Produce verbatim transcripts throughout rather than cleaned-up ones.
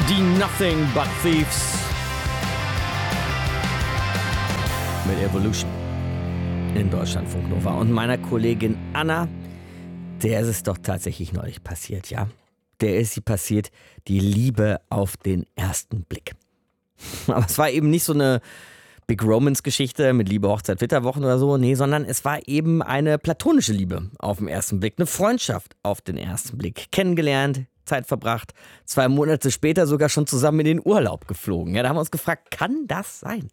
Die Nothing But Thieves mit Evolution in Deutschlandfunk Nova. Und meiner Kollegin Anna, der ist es doch tatsächlich neulich passiert, ja. Der ist sie passiert, die Liebe auf den ersten Blick. Aber es war eben nicht so eine Big Romance-Geschichte mit Liebe, Hochzeit, Flitterwochen oder so, nee, sondern es war eben eine platonische Liebe auf den ersten Blick, eine Freundschaft auf den ersten Blick. Kennengelernt, Zeit verbracht, zwei Monate später sogar schon zusammen in den Urlaub geflogen. Ja, da haben wir uns gefragt, kann das sein?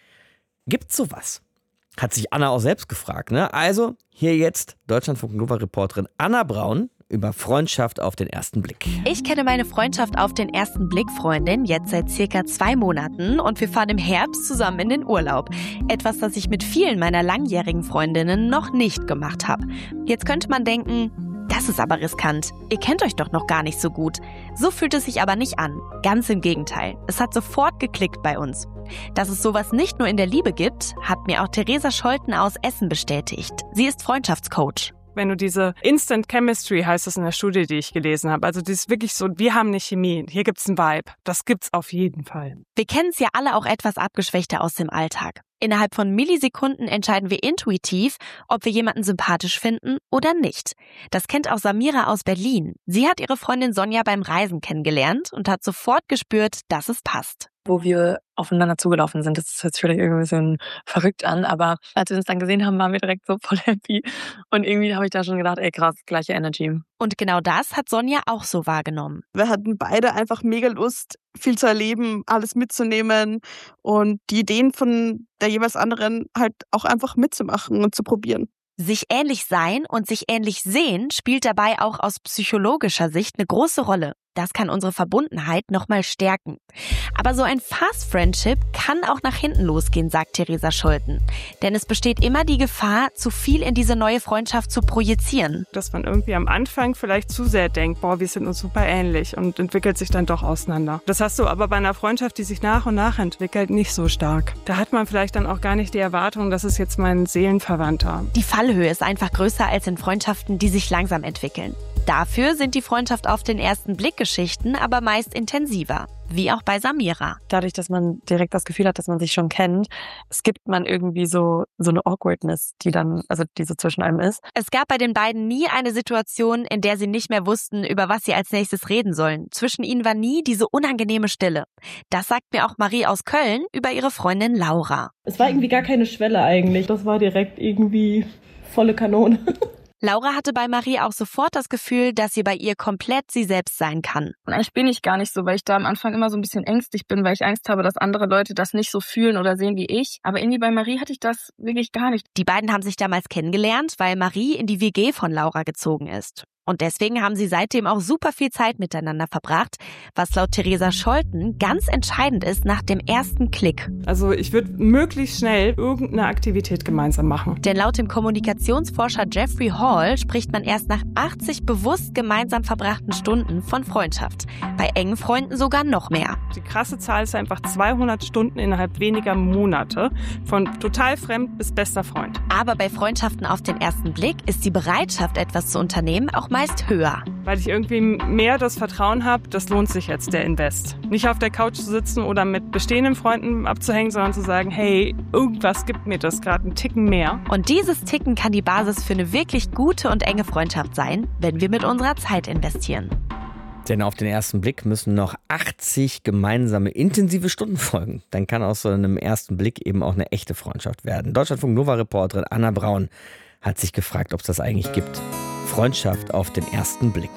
Gibt's sowas? Hat sich Anna auch selbst gefragt, ne? Also hier jetzt Deutschlandfunk Nova-Reporterin Anna Braun über Freundschaft auf den ersten Blick. Ich kenne meine Freundschaft auf den ersten Blick Freundin jetzt seit circa zwei Monaten und wir fahren im Herbst zusammen in den Urlaub. Etwas, das ich mit vielen meiner langjährigen Freundinnen noch nicht gemacht habe. Jetzt könnte man denken, das ist aber riskant. Ihr kennt euch doch noch gar nicht so gut. So fühlt es sich aber nicht an. Ganz im Gegenteil. Es hat sofort geklickt bei uns. Dass es sowas nicht nur in der Liebe gibt, hat mir auch Theresa Scholten aus Essen bestätigt. Sie ist Freundschaftscoach. Wenn du diese Instant Chemistry, heißt es in der Studie, die ich gelesen habe, also das ist wirklich so, wir haben eine Chemie, hier gibt's einen Vibe. Das gibt's auf jeden Fall. Wir kennen es ja alle auch etwas abgeschwächter aus dem Alltag. Innerhalb von Millisekunden entscheiden wir intuitiv, ob wir jemanden sympathisch finden oder nicht. Das kennt auch Samira aus Berlin. Sie hat ihre Freundin Sonja beim Reisen kennengelernt und hat sofort gespürt, dass es passt. Wo wir aufeinander zugelaufen sind. Das hört sich vielleicht irgendwie ein bisschen verrückt an, aber als wir uns dann gesehen haben, waren wir direkt so voll happy. Und irgendwie habe ich da schon gedacht, ey krass, gleiche Energy. Und genau das hat Sonja auch so wahrgenommen. Wir hatten beide einfach mega Lust, viel zu erleben, alles mitzunehmen und die Ideen von der jeweils anderen halt auch einfach mitzumachen und zu probieren. Sich ähnlich sein und sich ähnlich sehen spielt dabei auch aus psychologischer Sicht eine große Rolle. Das kann unsere Verbundenheit nochmal stärken. Aber so ein Fast Friendship kann auch nach hinten losgehen, sagt Theresa Scholten. Denn es besteht immer die Gefahr, zu viel in diese neue Freundschaft zu projizieren. Dass man irgendwie am Anfang vielleicht zu sehr denkt, boah, wir sind uns super ähnlich und entwickelt sich dann doch auseinander. Das hast du aber bei einer Freundschaft, die sich nach und nach entwickelt, nicht so stark. Da hat man vielleicht dann auch gar nicht die Erwartung, das ist jetzt mein Seelenverwandter. Die Fallhöhe ist einfach größer als in Freundschaften, die sich langsam entwickeln. Dafür sind die Freundschaft auf den ersten Blick Geschichten aber meist intensiver, wie auch bei Samira. Dadurch, dass man direkt das Gefühl hat, dass man sich schon kennt, es gibt man irgendwie so so eine Awkwardness, die dann, also die so zwischen einem ist. Es gab bei den beiden nie eine Situation, in der sie nicht mehr wussten, über was sie als nächstes reden sollen. Zwischen ihnen war nie diese unangenehme Stille. Das sagt mir auch Marie aus Köln über ihre Freundin Laura. Es war irgendwie gar keine Schwelle eigentlich. Das war direkt irgendwie volle Kanone. Laura hatte bei Marie auch sofort das Gefühl, dass sie bei ihr komplett sie selbst sein kann. Und eigentlich bin ich gar nicht so, weil ich da am Anfang immer so ein bisschen ängstlich bin, weil ich Angst habe, dass andere Leute das nicht so fühlen oder sehen wie ich. Aber irgendwie bei Marie hatte ich das wirklich gar nicht. Die beiden haben sich damals kennengelernt, weil Marie in die W G von Laura gezogen ist. Und deswegen haben sie seitdem auch super viel Zeit miteinander verbracht, was laut Theresa Scholten ganz entscheidend ist nach dem ersten Klick. Also ich würde möglichst schnell irgendeine Aktivität gemeinsam machen. Denn laut dem Kommunikationsforscher Jeffrey Hall spricht man erst nach achtzig bewusst gemeinsam verbrachten Stunden von Freundschaft. Bei engen Freunden sogar noch mehr. Die krasse Zahl ist einfach zweihundert Stunden innerhalb weniger Monate. Von total fremd bis bester Freund. Aber bei Freundschaften auf den ersten Blick ist die Bereitschaft, etwas zu unternehmen, auch meist höher. Weil ich irgendwie mehr das Vertrauen habe, das lohnt sich jetzt, der Invest. Nicht auf der Couch zu sitzen oder mit bestehenden Freunden abzuhängen, sondern zu sagen, hey, irgendwas gibt mir das gerade einen Ticken mehr. Und dieses Ticken kann die Basis für eine wirklich gute und enge Freundschaft sein, wenn wir mit unserer Zeit investieren. Denn auf den ersten Blick müssen noch achtzig gemeinsame, intensive Stunden folgen. Dann kann aus so einem ersten Blick eben auch eine echte Freundschaft werden. Deutschlandfunk Nova-Reporterin Anna Braun hat sich gefragt, ob es das eigentlich gibt. Freundschaft auf den ersten Blick.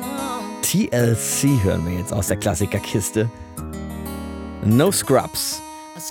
T L C hören wir jetzt aus der Klassikerkiste. No Scrubs.